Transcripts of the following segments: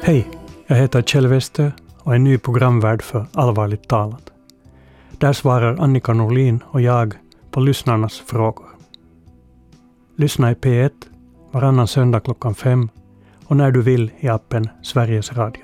Hej, jag heter Kjell Wester och är ny programvärd för Allvarligt talat. Där svarar Annika Norlin och jag på lyssnarnas frågor. Lyssna i P1 varannan söndag klockan 5 och när du vill i appen Sveriges Radio.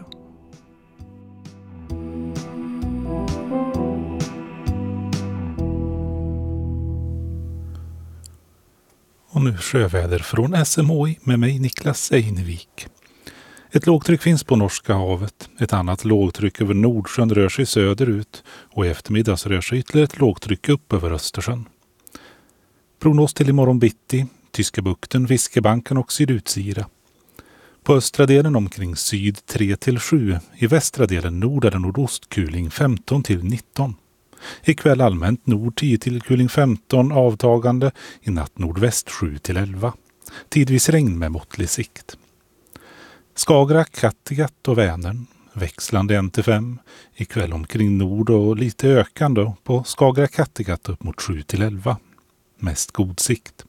Och nu sjöväder från SMHI med mig Niklas Einevik. Ett lågtryck finns på Norska havet. Ett annat lågtryck över Nordsjön rör sig söderut och i eftermiddags rör sig ytterligare ett lågtryck upp över Östersjön. Prognos till imorgon bitti, Tyska bukten, Viskebanken och Sydutsira. På östra delen omkring syd 3-7, i västra delen nord eller nordost kuling 15-19. Ikväll allmänt nord 10 till kuling 15 avtagande, i natt nordväst 7-11. Tidvis regn med måttlig sikt. Skagerrak, Kattegatt och Vänern växlande 1-5. Ikväll omkring nord och lite ökande på Skagerrak, Kattegatt upp mot 7-11. Mest god sikt.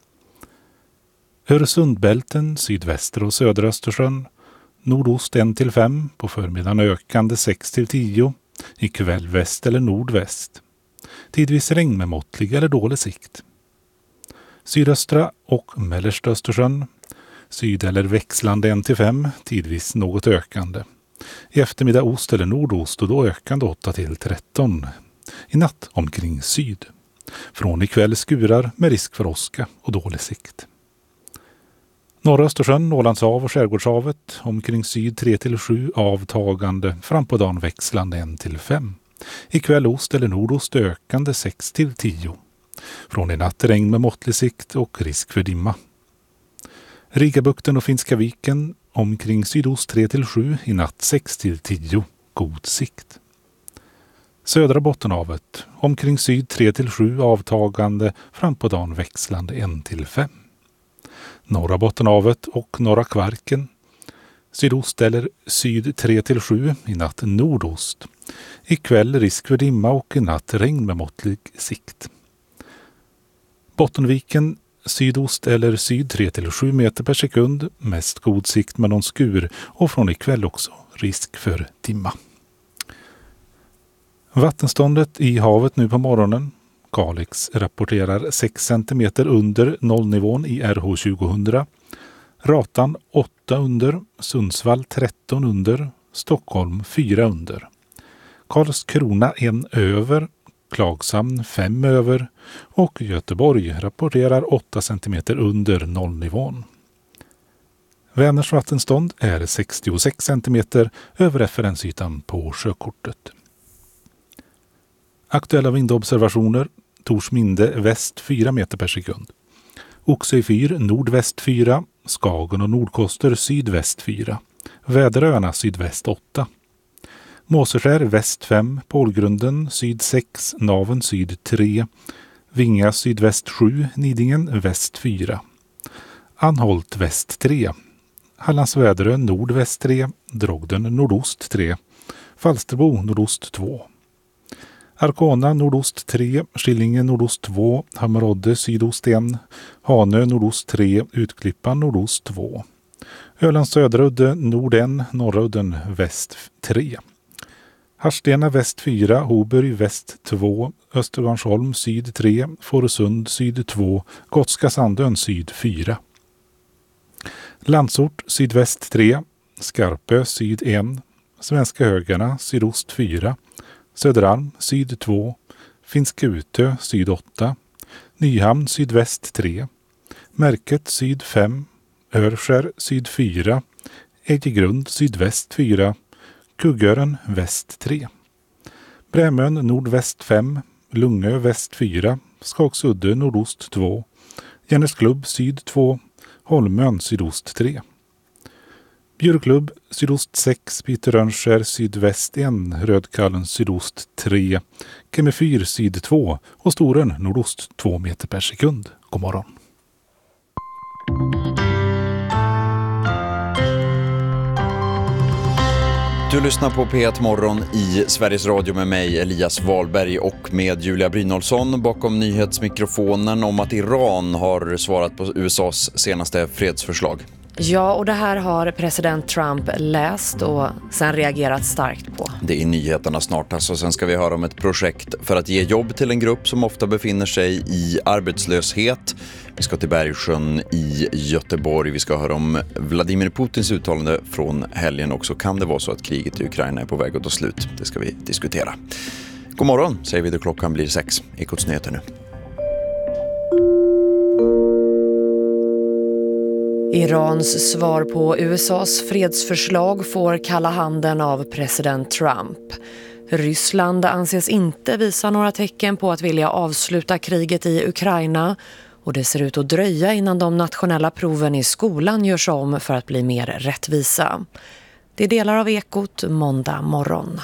Öresundbälten, sydväster och södra Östersjön. Nordost 1-5, på förmiddagen ökande 6-10. Ikväll väst eller nordväst. Tidvis regn med måttlig eller dålig sikt. Sydöstra och mellersta Östersjön. Syd eller växlande 1-5, tidvis något ökande. I eftermiddag ost eller nordost och då ökande 8-13. I natt omkring syd. Från ikväll skurar med risk för åska och dålig sikt. Norra Östersjön, Ålandshav och Skärgårdshavet omkring syd 3-7 avtagande, fram på dagen växlande 1-5. Ikväll ost eller nordost ökande 6-10. Från i natt regn med måttlig sikt och risk för dimma. Rigabukten och Finska viken omkring sydost 3-7, i natt 6-10, god sikt. Södra Bottenhavet omkring syd 3-7 avtagande, fram på dagen växlande 1-5. Norra Bottenhavet och norra Kvarken sydost eller syd 3-7, i natt nordost. Ikväll risk för dimma och i natt regn med måttlig sikt. Bottenviken sydost eller syd 3-7 meter per sekund, mest god sikt med någon skur och från ikväll också risk för dimma. Vattenståndet i havet nu på morgonen. Kalix rapporterar 6 cm under nollnivån i RH 2000. Ratan 8 under, Sundsvall 13 under, Stockholm 4 under. Karlskrona 1 över, Klagshamn 5 över och Göteborg rapporterar 8 cm under nollnivån. Vänerns vattenstånd är 66 cm över referensytan på sjökortet. Aktuella vindobservationer: Torsminde väst 4 meter per sekund. Oxö 4 nordväst 4, Skagen och Nordkoster sydväst 4. Väderöarna sydväst 8. Måseskär väst 5, Pålgrunden syd 6, Naven syd 3, Vinga sydväst 7, Nidingen väst 4. Anholt väst 3, Hallandsväderö nordväst 3, Drogden nordost 3, Falsterbo nordost 2. Arkona nordost 3, Skillingen nordost 2, Hammerodde sydost 1, Hanö nordost 3, Utklippan nordost 2. Ölands söderudde nord 1, Norrudden väst 3. Harstena väst 4, Hoberg väst 2, Östervarnsholm syd 3, Fårösund syd 2, Gotska Sandön syd 4. Landsort sydväst 3, Skarpö syd 1, Svenska Högarna sydost 4, Söderarm syd 2, Finska Utö syd 8, Nyhamn sydväst 3, Märket syd 5, Örskär syd 4, Egegrund sydväst 4, Kuggören väst 3. Brämön nordväst 5, Lungö väst 4, Skagsudde nordost 2, Järnesklubb syd 2, Holmön sydost 3. Björklubb sydost 6, Piterönskär sydväst 1, Rödkallen sydost 3, Kemefyr syd 2 och Storön nordost 2 meter per sekund. God morgon. Du lyssnar på P1 Morgon i Sveriges Radio med mig, Elias Wahlberg, och med Julia Brynolfsson bakom nyhetsmikrofonen om att Iran har svarat på USAs senaste fredsförslag. Ja, och det här har president Trump läst och sen reagerat starkt på. Det är nyheterna snart, alltså. Sen ska vi höra om ett projekt för att ge jobb till en grupp som ofta befinner sig i arbetslöshet. Vi ska till Bergsjön i Göteborg. Vi ska höra om Vladimir Putins uttalande från helgen också. Kan det vara så att kriget i Ukraina är på väg att ta slut? Det ska vi diskutera. God morgon, säger vi då klockan blir 6. Ekots nyheter nu. Irans svar på USAs fredsförslag får kalla handen av president Trump. Ryssland anses inte visa några tecken på att vilja avsluta kriget i Ukraina och det ser ut att dröja innan de nationella proven i skolan görs om för att bli mer rättvisa. Det är delar av Ekot måndag morgon.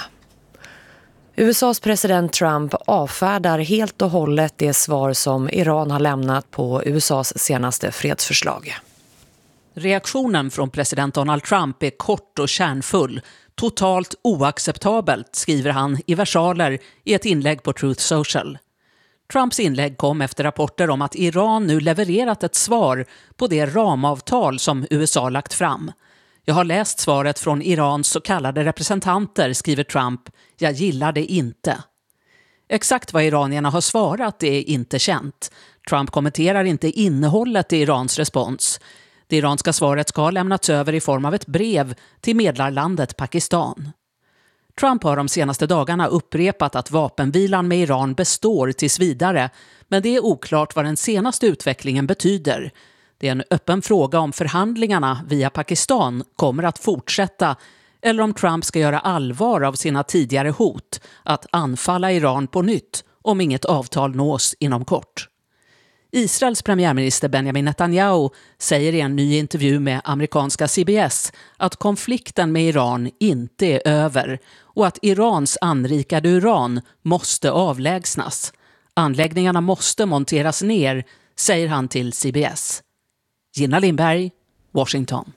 USAs president Trump avfärdar helt och hållet det svar som Iran har lämnat på USAs senaste fredsförslag. Reaktionen från president Donald Trump är kort och kärnfull. Totalt oacceptabelt, skriver han i versaler i ett inlägg på Truth Social. Trumps inlägg kom efter rapporter om att Iran nu levererat ett svar på det ramavtal som USA lagt fram. Jag har läst svaret från Irans så kallade representanter, skriver Trump. Jag gillar det inte. Exakt vad iranierna har svarat är inte känt. Trump kommenterar inte innehållet i Irans respons. Det iranska svaret ska ha lämnats över i form av ett brev till medlarlandet Pakistan. Trump har de senaste dagarna upprepat att vapenvilan med Iran består tills vidare, men det är oklart vad den senaste utvecklingen betyder. Det är en öppen fråga om förhandlingarna via Pakistan kommer att fortsätta eller om Trump ska göra allvar av sina tidigare hot att anfalla Iran på nytt om inget avtal nås inom kort. Israels premiärminister Benjamin Netanyahu säger i en ny intervju med amerikanska CBS att konflikten med Iran inte är över och att Irans anrikade uran måste avlägsnas. Anläggningarna måste monteras ner, säger han till CBS. Gina Lindberg, Washington.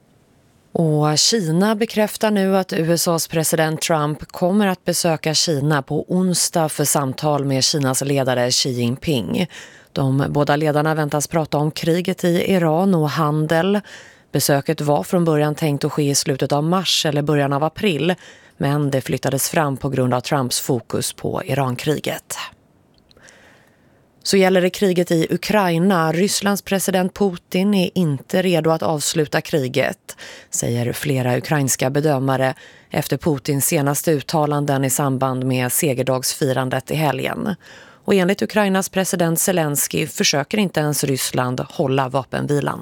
Och Kina bekräftar nu att USAs president Trump kommer att besöka Kina på onsdag för samtal med Kinas ledare Xi Jinping. De båda ledarna väntas prata om kriget i Iran och handel. Besöket var från början tänkt att ske i slutet av mars eller början av april, men det flyttades fram på grund av Trumps fokus på Irankriget. Så gäller det kriget i Ukraina. Rysslands president Putin är inte redo att avsluta kriget, säger flera ukrainska bedömare efter Putins senaste uttalanden i samband med segerdagsfirandet i helgen. Och enligt Ukrainas president Zelensky försöker inte ens Ryssland hålla vapenvilan.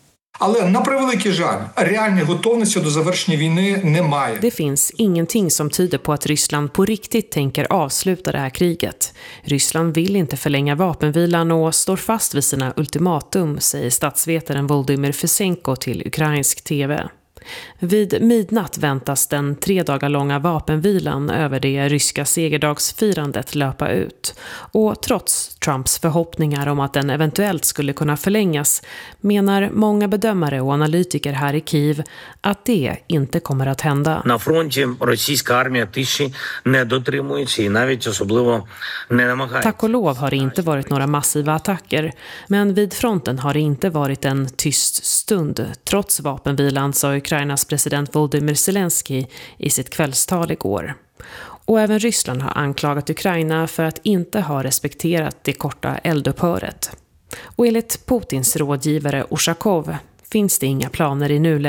Det finns ingenting som tyder på att Ryssland på riktigt tänker avsluta det här kriget. Ryssland vill inte förlänga vapenvilan och står fast vid sina ultimatum, säger statsvetaren Volodymyr Fesenko till ukrainsk tv. Vid midnatt väntas den 3 dagar långa vapenvilan över det ryska segerdagsfirandet löpa ut. Och trots Trumps förhoppningar om att den eventuellt skulle kunna förlängas menar många bedömare och analytiker här i Kiev att det inte kommer att hända. На фронті російська армія тиші не дотримується і навіть особливо не намагається. Tack och lov har det inte varit några massiva attacker, men vid fronten har det inte varit en tyst stund. Trots vapenvilan, sa Ukrainas president Volodymyr Zelensky i sitt kvällstal igår. Och även Ryssland har anklagat Ukraina för att inte ha respekterat det korta eldupphöret. Och enligt Putins rådgivare Ushakov finns det inga planer i nuläget